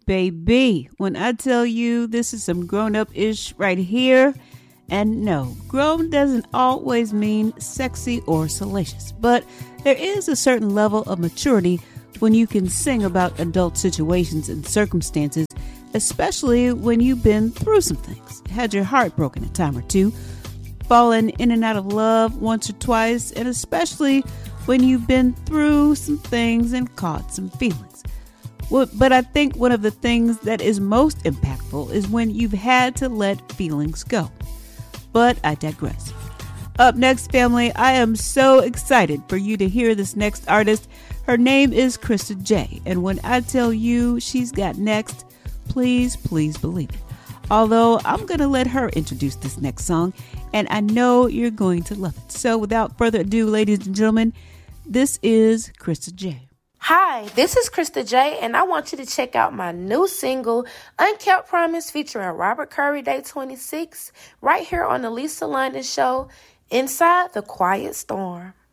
baby. When I tell you this is some grown-up-ish right here, and no, grown doesn't always mean sexy or salacious, but there is a certain level of maturity when you can sing about adult situations and circumstances, especially when you've been through some things, had your heart broken a time or two, fallen in and out of love once or twice, and especially when you've been through some things and caught some feelings. But I think one of the things that is most impactful is when you've had to let feelings go. But I digress. Up next, family, I am so excited for you to hear this next artist. Her name is Krista J. And when I tell you she's got next, please believe it. Although I'm going to let her introduce this next song, and I know you're going to love it. So without further ado, ladies and gentlemen, this is Krista J. Hi, this is Krista J, and I want you to check out my new single, Unkept Promise, featuring Robert Curry, Day 26, right here on the Lisa London Show, Inside the Quiet Storm.